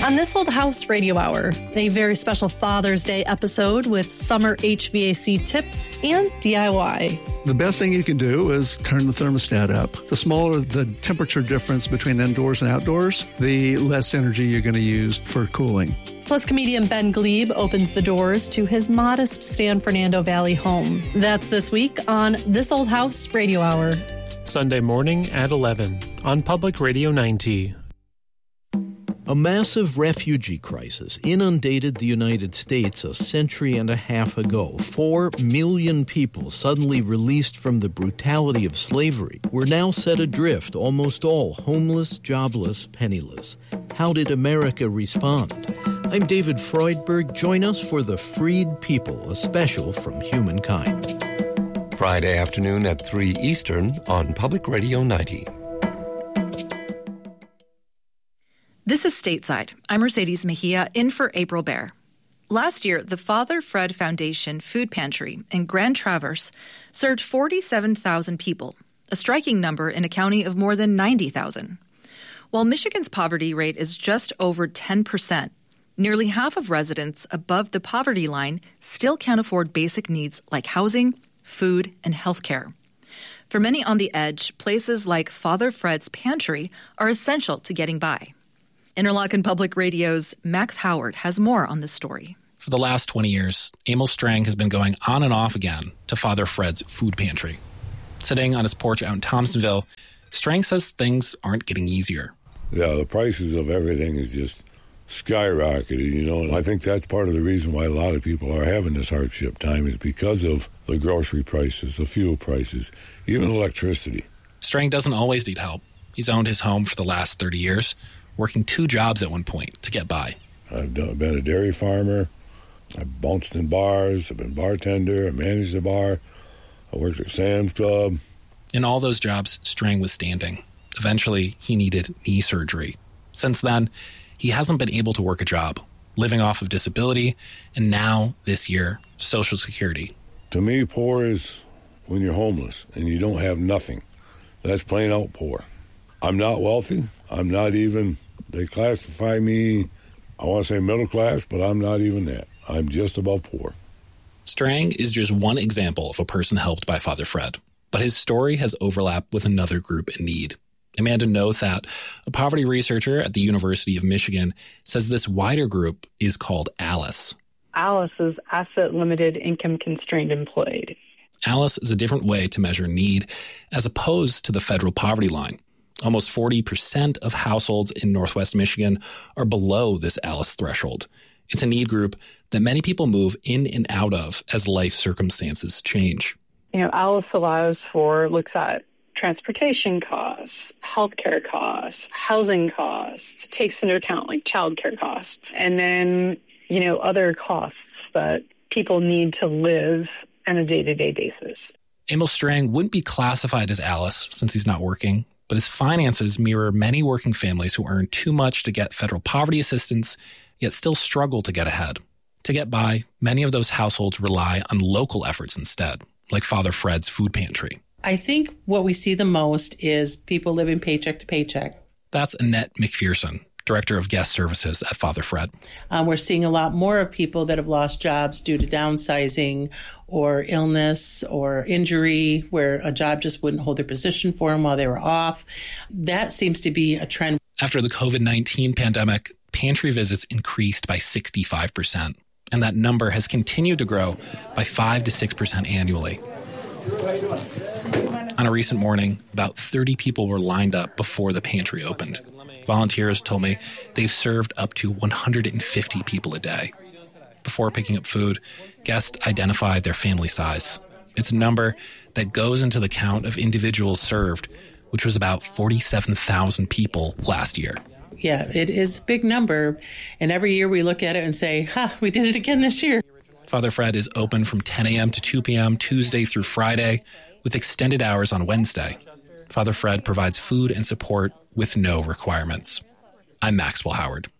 On This Old House Radio Hour, a very special Father's Day episode with summer HVAC tips and DIY. The best thing you can do is turn the thermostat up. The smaller the temperature difference between indoors and outdoors, the less energy you're going to use for cooling. Plus, comedian Ben Glebe opens the doors to his modest San Fernando Valley home. That's this week on This Old House Radio Hour. Sunday morning at 11 on Public Radio 90. A massive refugee crisis inundated the United States a century and a half ago. 4 million people suddenly released from the brutality of slavery were now set adrift, almost all homeless, jobless, penniless. How did America respond? I'm David Freudberg. Join us for The Freed People, a special from Humankind. Friday afternoon at 3 Eastern on Public Radio 90. This is Stateside. I'm Mercedes Mejia, in for April Bear. Last year, the Father Fred Foundation Food Pantry in Grand Traverse served 47,000 people, a striking number in a county of more than 90,000. While Michigan's poverty rate is just over 10%, nearly half of residents above the poverty line still can't afford basic needs like housing, food, and health care. For many on the edge, places like Father Fred's Pantry are essential to getting by. Interlochen Public Radio's Max Howard has more on this story. For the last 20 years, Emil Strang has been going on and off again to Father Fred's food pantry. Sitting on his porch out in Thompsonville, Strang says things aren't getting easier. Yeah, the prices of everything is just skyrocketed, and I think that's part of the reason why a lot of people are having this hardship time is because of the grocery prices, the fuel prices, even electricity. Strang doesn't always need help. He's owned his home for the last 30 years, working 2 jobs at one point to get by. I've been a dairy farmer. I've bounced in bars. I've been a bartender. I managed a bar. I worked at Sam's Club. In all those jobs, Strang was standing. Eventually, he needed knee surgery. Since then, he hasn't been able to work a job, living off of disability, and now, this year, Social Security. To me, poor is when you're homeless and you don't have nothing. That's plain out poor. I'm not wealthy. I'm not even, they classify me, I want to say middle class, but I'm not even that. I'm just above poor. Strang is just one example of a person helped by Father Fred, but his story has overlap with another group in need. Amanda Nothat, a poverty researcher at the University of Michigan, says this wider group is called ALICE. ALICE is Asset Limited Income Constrained Employed. ALICE is a different way to measure need as opposed to the federal poverty line. Almost 40% of households in Northwest Michigan are below this ALICE threshold. It's a need group that many people move in and out of as life circumstances change. ALICE looks at transportation costs, healthcare costs, housing costs, takes into account like childcare costs, and then, other costs that people need to live on a day-to-day basis. Emil Strang wouldn't be classified as ALICE since he's not working, but his finances mirror many working families who earn too much to get federal poverty assistance, yet still struggle to get ahead. To get by, many of those households rely on local efforts instead, like Father Fred's food pantry. I think what we see the most is people living paycheck to paycheck. That's Annette McPherson, Director of Guest Services at Father Fred. We're seeing a lot more of people that have lost jobs due to downsizing or illness or injury, where a job just wouldn't hold their position for them while they were off. That seems to be a trend. After the COVID-19 pandemic, pantry visits increased by 65%, and that number has continued to grow by 5 to 6% annually. On a recent morning, about 30 people were lined up before the pantry opened. Volunteers told me they've served up to 150 people a day. Before picking up food, guests identified their family size. It's a number that goes into the count of individuals served, which was about 47,000 people last year. Yeah, it is a big number. And every year we look at it and say, we did it again this year. Father Fred is open from 10 a.m. to 2 p.m. Tuesday through Friday, with extended hours on Wednesday. Father Fred provides food and support with no requirements. I'm Maxwell Howard.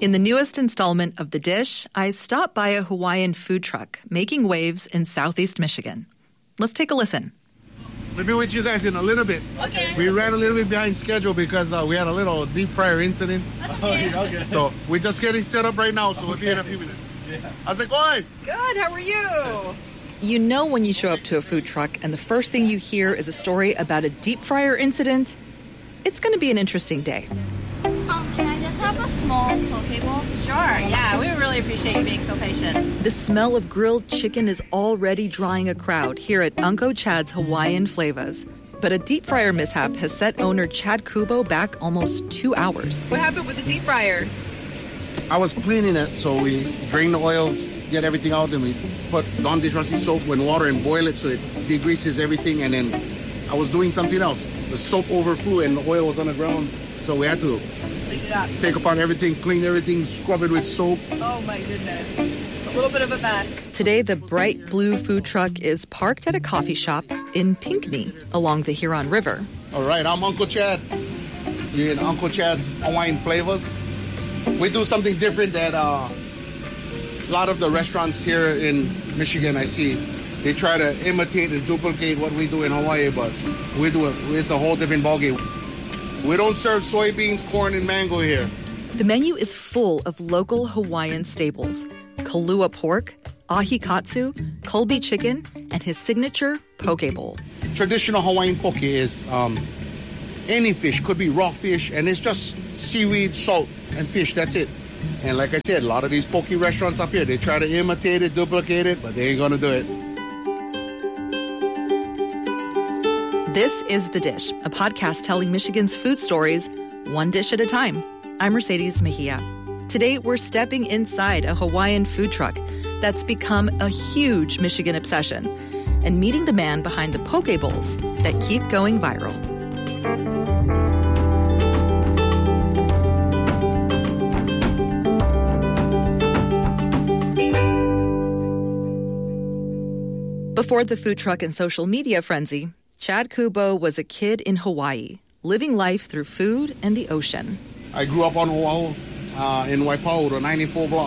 In the newest installment of The Dish, I stopped by a Hawaiian food truck making waves in southeast Michigan. Let's take a listen. We'll be with you guys in a little bit. Okay. We ran a little bit behind schedule because we had a little deep fryer incident. Okay. So we're just getting set up right now, so we'll be in a few minutes. Yeah. How's it going? Good, how are you? You know when you show up to a food truck and the first thing you hear is a story about a deep fryer incident? It's going to be an interesting day. Can I just have a small poke bowl? Sure, yeah, we really appreciate you being so patient. The smell of grilled chicken is already drawing a crowd here at Uncle Chad's Hawaiian Flavas. But a deep fryer mishap has set owner Chad Kubo back almost 2 hours. What happened with the deep fryer? I was cleaning it, so we drain the oil, get everything out, and we put Dawn dishwashing soap in water and boil it so it degreases everything. And then I was doing something else. The soap overflew and the oil was on the ground, so we had to clean it up. Take apart everything, clean everything, scrub it with soap. Oh my goodness. A little bit of a mess. Today, the bright blue food truck is parked at a coffee shop in Pinckney along the Huron River. All right, I'm Uncle Chad. You're in Uncle Chad's Hawaiian Flavas. We do something different that a lot of the restaurants here in Michigan I see. They try to imitate and duplicate what we do in Hawaii, but we do it. It's a whole different ballgame. We don't serve soybeans, corn, and mango here. The menu is full of local Hawaiian staples. Kalua pork, ahi katsu, Colby chicken, and his signature poke bowl. Traditional Hawaiian poke is any fish, could be raw fish, and it's just seaweed, salt, and fish, that's it. And like I said, a lot of these poke restaurants up here, they try to imitate it, duplicate it, but they ain't gonna do it. This is The Dish, a podcast telling Michigan's food stories, one dish at a time. I'm Mercedes Mejia. Today, we're stepping inside a Hawaiian food truck that's become a huge Michigan obsession and meeting the man behind the poke bowls that keep going viral. Before the food truck and social media frenzy, Chad Kubo was a kid in Hawaii, living life through food and the ocean. I grew up on Oahu in Waipahu, the 94 block.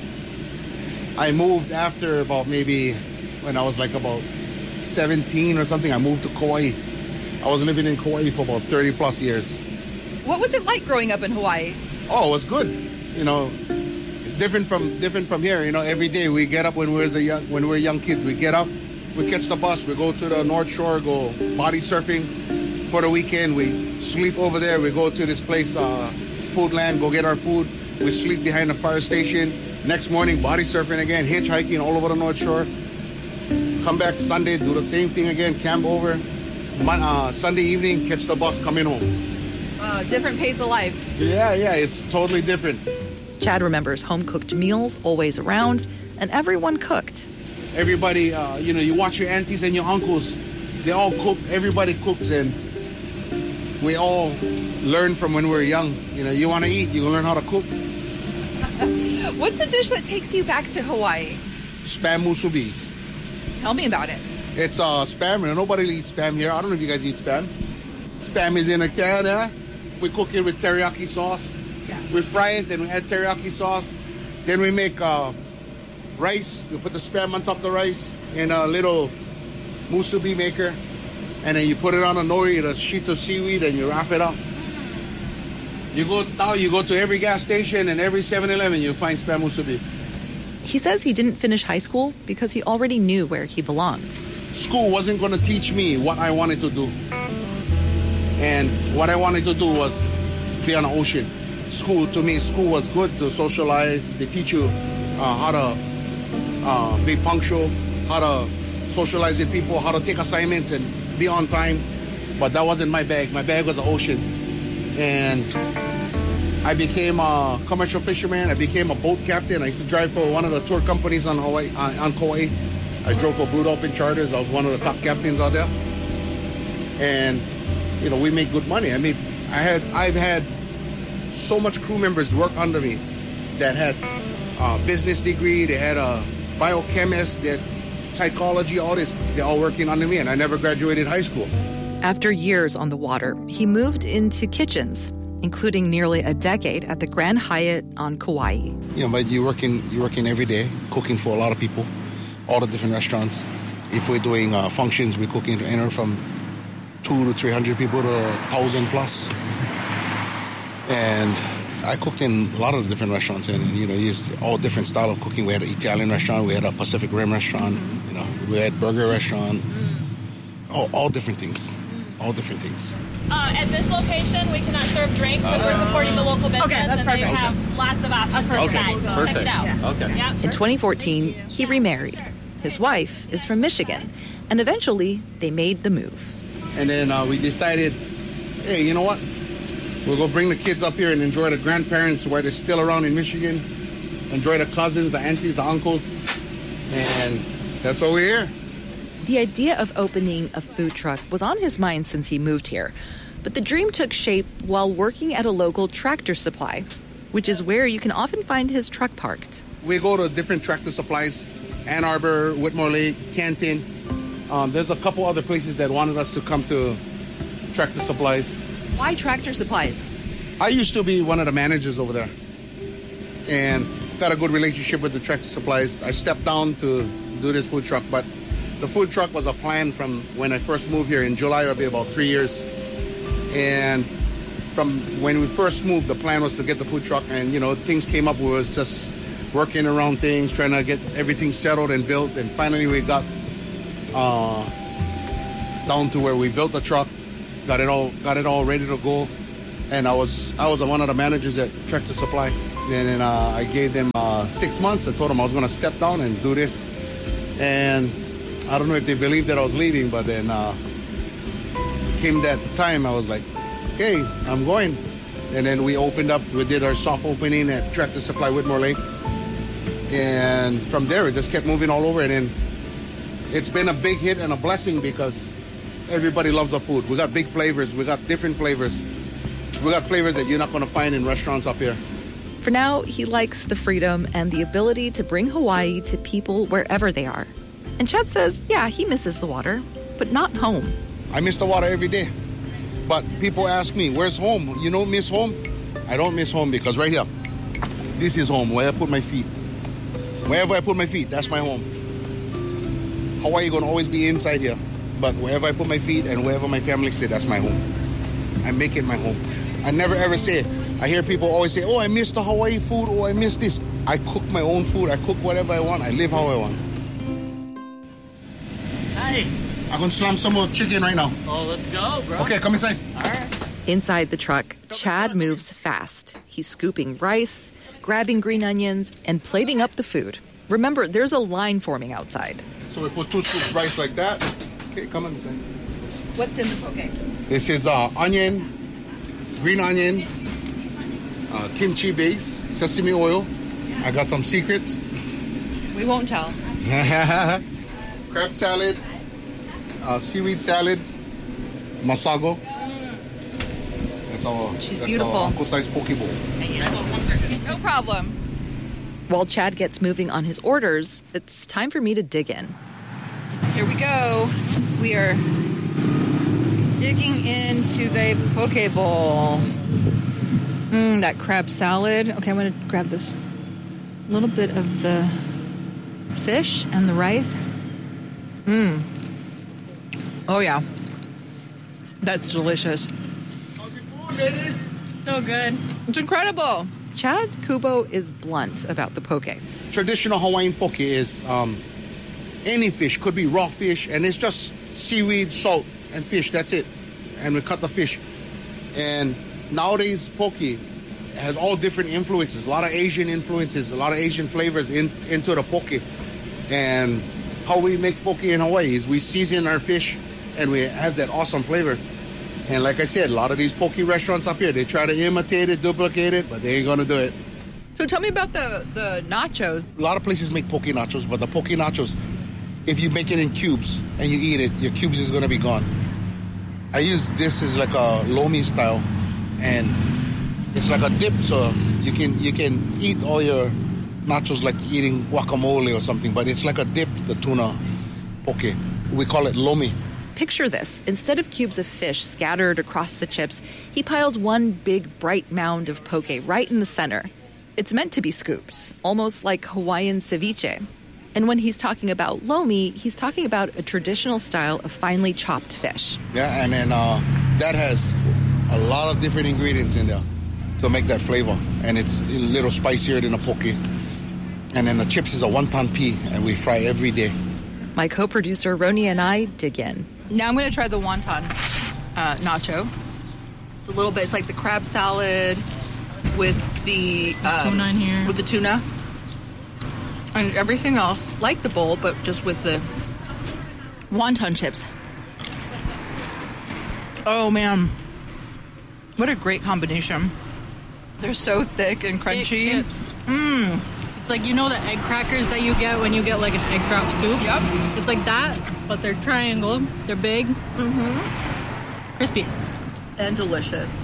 I moved after about maybe when I was like about 17 or something, I moved to Kauai. I was living in Kauai for about 30 plus years. What was it like growing up in Hawaii? Oh, it was good. You know, different from here. You know, every day we get up when we were young kids. We get up, we catch the bus, we go to the North Shore, go body surfing for the weekend. We sleep over there. We go to this place, Foodland, go get our food. We sleep behind the fire stations. Next morning, body surfing again, hitchhiking all over the North Shore. Come back Sunday, do the same thing again, camp over. Sunday evening, catch the bus, coming home. Different pace of life. Yeah, it's totally different. Chad remembers home-cooked meals always around, and everyone cooked. Everybody, you watch your aunties and your uncles. They all cook. Everybody cooks, and we all learn from when we were young. You know, you want to eat, you learn how to cook. What's a dish that takes you back to Hawaii? Spam musubis. Tell me about it. It's spam, and nobody eats spam here. I don't know if you guys eat spam. Spam is in a can, eh? We cook it with teriyaki sauce. Yeah. We fry it, then we add teriyaki sauce. Then we make rice. We put the spam on top of the rice in a little musubi maker. And then you put it on a nori, the sheets of seaweed, and you wrap it up. You go to every gas station and every 7-Eleven, you'll find spam musubi. He says he didn't finish high school because he already knew where he belonged. School wasn't going to teach me what I wanted to do. And what I wanted to do was be on the ocean. School was good to socialize. They teach you how to be punctual, how to socialize with people, how to take assignments and be on time. But that wasn't my bag. My bag was the ocean. And I became a commercial fisherman. I became a boat captain. I used to drive for one of the tour companies on Kauai. I drove for Blue Dolphin Charters. I was one of the top captains out there. And, we made good money. I've had so much crew members work under me that had a business degree. They had a biochemist, they had psychology, all this. They're all working under me, and I never graduated high school. After years on the water, he moved into kitchens including nearly a decade at the Grand Hyatt on Kauai. But you're working every day, cooking for a lot of people, all the different restaurants. If we're doing functions, we're cooking anywhere from 200 to 300 people to 1,000 plus. And I cooked in a lot of different restaurants, and used all different style of cooking. We had an Italian restaurant, we had a Pacific Rim restaurant, we had burger restaurant, all different things. All different things. At this location, we cannot serve drinks, but we're supporting the local business, and they have lots of options for tonight, so check it out. Yeah. In 2014, he remarried. His wife is from Michigan, and eventually they made the move. And then we decided, hey, you know what? We'll go bring the kids up here and enjoy the grandparents while they're still around in Michigan. Enjoy the cousins, the aunties, the uncles, and that's why we're here. The idea of opening a food truck was on his mind since he moved here, but the dream took shape while working at a local Tractor Supply, which is where you can often find his truck parked. We go to different Tractor Supplies, Ann Arbor, Whitmore Lake, Canton. There's a couple other places that wanted us to come to Tractor Supplies. Why Tractor Supplies? I used to be one of the managers over there and got a good relationship with the Tractor Supplies. I stepped down to do this food truck, but the food truck was a plan from when I first moved here in July. It'll be about 3 years. And from when we first moved, the plan was to get the food truck. And, things came up. We was just working around things, trying to get everything settled and built. And finally we got down to where we built the truck, got it all ready to go. And I was one of the managers at Tractor Supply. And then I gave them 6 months. I told them I was going to step down and do this. And I don't know if they believed that I was leaving, but then came that time, I was like, okay, I'm going. And then we did our soft opening at Tractor Supply Whitmore Lake. And from there, it just kept moving all over. And then it's been a big hit and a blessing because everybody loves our food. We got big flavors. We got different flavors. We got flavors that you're not going to find in restaurants up here. For now, he likes the freedom and the ability to bring Hawaii to people wherever they are. And Chad says, yeah, he misses the water, but not home. I miss the water every day. But people ask me, where's home? You don't miss home? I don't miss home because right here, this is home, where I put my feet. Wherever I put my feet, that's my home. Hawaii going to always be inside here. But wherever I put my feet and wherever my family stay, that's my home. I make it my home. I never ever say, I hear people always say, oh, I miss the Hawaii food, oh, I miss this. I cook my own food. I cook whatever I want. I live how I want. Hey. I'm going to slam some more chicken right now. Oh, let's go, bro. Okay, come inside. All right. Inside the truck, Chad moves fast. He's scooping rice, grabbing green onions, and plating up the food. Remember, there's a line forming outside. So we put 2 scoops rice like that. Okay, come inside. What's in the poke? This is onion, green onion, kimchi base, sesame oil. I got some secrets. We won't tell. Crab salad, seaweed salad, masago. That's our. She's that's beautiful. Our uncle-sized poke bowl. Hang on 1 second. No problem. While Chad gets moving on his orders, it's time for me to dig in. Here we go. We are digging into the poke bowl. That crab salad. Okay, I'm going to grab this little bit of the fish and the rice. Oh, yeah. That's delicious. How's your food, ladies? So good. It's incredible. Chad Kubo is blunt about the poke. Traditional Hawaiian poke is any fish, could be raw fish, and it's just seaweed, salt, and fish. That's it. And we cut the fish. And nowadays, poke has all different influences, a lot of Asian influences, a lot of Asian flavors into the poke. And how we make poke in Hawaii is we season our fish and we have that awesome flavor. And like I said, a lot of these poke restaurants up here, they try to imitate it, duplicate it, but they ain't gonna do it. So tell me about the nachos. A lot of places make poke nachos, but the poke nachos, if you make it in cubes and you eat it, your cubes is gonna be gone. I use this as like a lomi style, and it's like a dip, so you can eat all your nachos like eating guacamole or something, but it's like a dip, the tuna poke. We call it lomi. Picture this. Instead of cubes of fish scattered across the chips, he piles one big, bright mound of poke right in the center. It's meant to be scooped, almost like Hawaiian ceviche. And when he's talking about lomi, he's talking about a traditional style of finely chopped fish. Yeah, and then that has a lot of different ingredients in there to make that flavor. And it's a little spicier than a poke. And then the chips is a wonton pea, and we fry every day. My co-producer Roni and I dig in. Now I'm going to try the wonton nacho. It's a little bit, it's like the crab salad with the tuna in here. With the tuna. And everything else, like the bowl, but just with the wonton chips. Oh, man. What a great combination. They're so thick and crunchy. Thick chips. It's like, you know the egg crackers that you get when you get like an egg drop soup? Yep. It's like that, but they're triangle. They're big. Crispy. And delicious.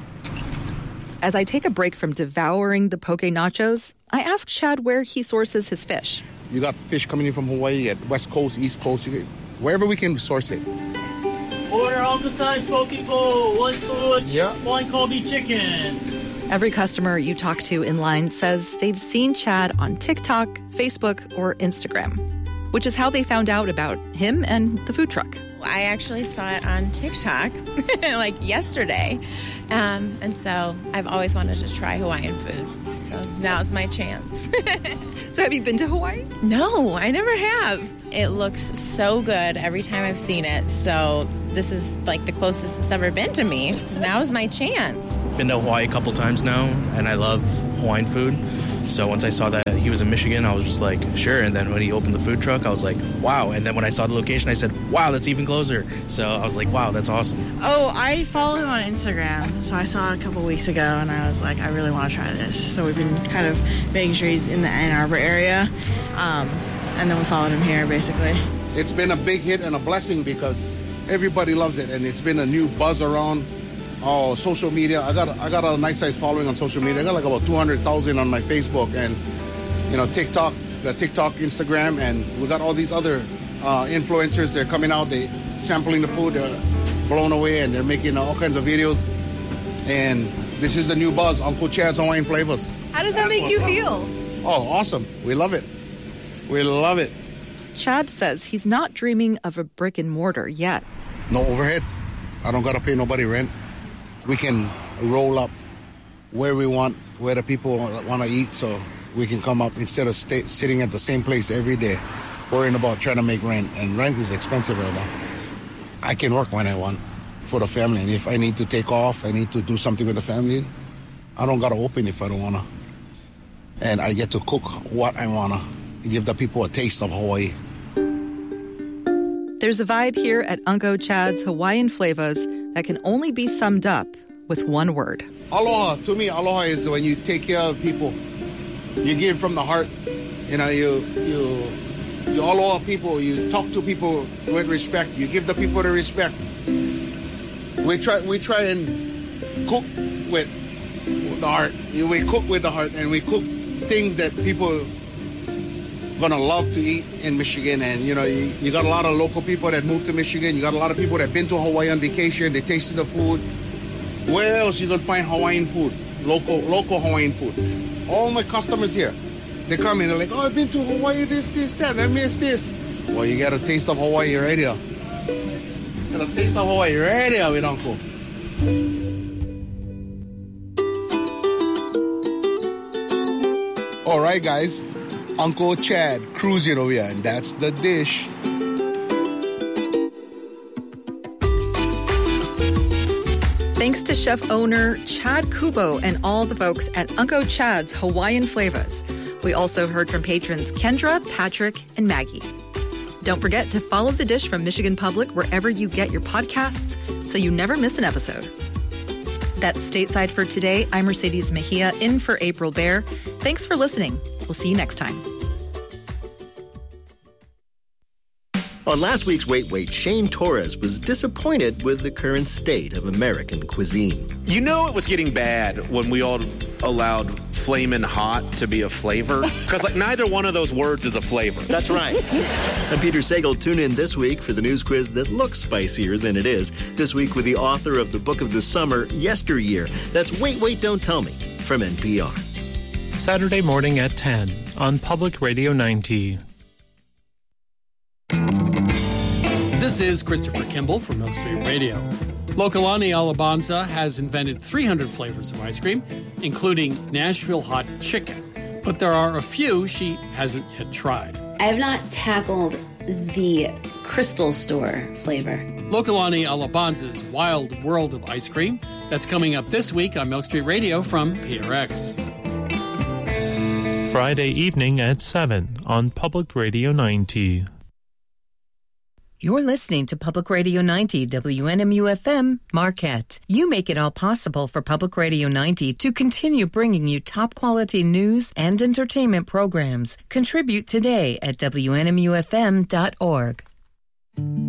As I take a break from devouring the poke nachos, I ask Chad where he sources his fish. You got fish coming in from Hawaii at West Coast, East Coast, wherever we can source it. Order Uncle-sized poke bowl, one foot, Yeah. one Kobe chicken. Every customer you talk to in line says they've seen Chad on TikTok, Facebook, or Instagram, which is how they found out about him and the food truck. I actually saw it on TikTok like yesterday. And so I've always wanted to try Hawaiian food. So now's my chance. So have you been to Hawaii? No, I never have. It looks so good every time I've seen it. So this is like the closest it's ever been to me. Now's my chance. Been to Hawaii a couple times now, and I love Hawaiian food. So once I saw that he was in Michigan, I was just like, sure. And then when he opened the food truck, I was like, wow. And then when I saw the location, I said, wow, that's even closer. So I was like, wow, that's awesome. Oh, I follow him on Instagram. So I saw it a couple weeks ago, and I was like, I really want to try this. So we've been kind of making sure he's in the Ann Arbor area. And then we followed him here, basically. It's been a big hit and a blessing because everybody loves it, and it's been a new buzz around social media. I got a nice size following on social media. I got like about 200,000 on my Facebook and TikTok, Instagram, and we got all these other influencers. They're coming out, they sampling the food, they're blown away, and they're making all kinds of videos. And this is the new buzz, Uncle Chad's Hawaiian Flavors. How does that make you feel? Oh, awesome. We love it. We love it. Chad says he's not dreaming of a brick and mortar yet. No overhead. I don't got to pay nobody rent. We can roll up where we want, where the people want to eat, so we can come up instead of sitting at the same place every day, worrying about trying to make rent. And rent is expensive right now. I can work when I want for the family. And if I need to take off, I need to do something with the family, I don't got to open if I don't want to. And I get to cook what I want to, give the people a taste of Hawaii. There's a vibe here at Uncle Chad's Hawaiian Flavors that can only be summed up with one word. Aloha. To me, aloha is when you take care of people. You give from the heart. You aloha people. You talk to people with respect. You give the people the respect. We try and cook with the heart. We cook with the heart, and we cook things that people gonna love to eat in Michigan. And you got a lot of local people that moved to Michigan. You got a lot of people that been to Hawaii on vacation. They tasted the food. Where else you gonna find Hawaiian food? Local Hawaiian food. All my customers here, they come in, they're like, oh, I've been to Hawaii, this, that, I missed this. Well, you got a taste of Hawaii right here. Got a taste of Hawaii right here with Uncle. All right, guys. Uncle Chad cruising over here, and that's the dish. Thanks to chef owner Chad Kubo and all the folks at Uncle Chad's Hawaiian Flavors. We also heard from patrons Kendra, Patrick, and Maggie. Don't forget to follow The Dish from Michigan Public wherever you get your podcasts so you never miss an episode. That's Stateside for today. I'm Mercedes Mejia, in for April Bear. Thanks for listening. We'll see you next time. On last week's Wait, Shane Torres was disappointed with the current state of American cuisine. You know it was getting bad when we all allowed flamin' hot to be a flavor? Because like neither one of those words is a flavor. That's right. I'm Peter Sagal. Tune in this week for the news quiz that looks spicier than it is. This week with the author of the book of the summer, Yesteryear. That's Wait, Wait, Don't Tell Me from NPR. Saturday morning at 10 on Public Radio 90. This is Christopher Kimball from Milk Street Radio. Lokalani Alabanza has invented 300 flavors of ice cream, including Nashville hot chicken. But there are a few she hasn't yet tried. I have not tackled the Crystal Store flavor. Lokalani Alabanza's Wild World of Ice Cream. That's coming up this week on Milk Street Radio from PRX. Friday evening at 7 on Public Radio 90. You're listening to Public Radio 90 WNMU-FM Marquette. You make it all possible for Public Radio 90 to continue bringing you top-quality news and entertainment programs. Contribute today at WNMUFM.org.